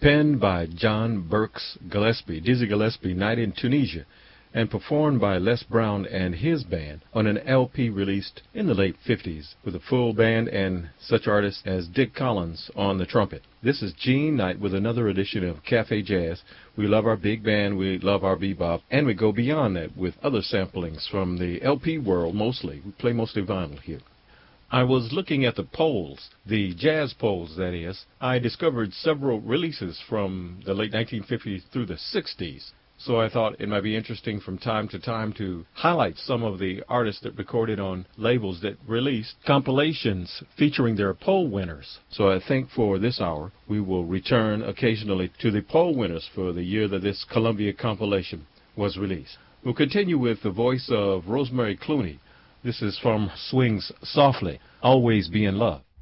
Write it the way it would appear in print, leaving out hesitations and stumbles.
penned by John Burks Gillespie, Dizzy Gillespie, Night in Tunisia, and performed by Les Brown and his band on an LP released in the late 50s with a full band and such artists as Dick Collins on the trumpet. This is Gene Knight with another edition of Cafe Jazz. We love our big band, we love our bebop, and we go beyond that with other samplings from the LP world mostly. We play mostly vinyl here. I was looking at the polls, the jazz polls that is. I discovered several releases from the late 1950s through the 60s. So I thought it might be interesting from time to time to highlight some of the artists that recorded on labels that released compilations featuring their poll winners. So I think for this hour we will return occasionally to the poll winners for the year that this Columbia compilation was released. We'll continue with the voice of Rosemary Clooney. This is from Swings Softly, Always Be in Love.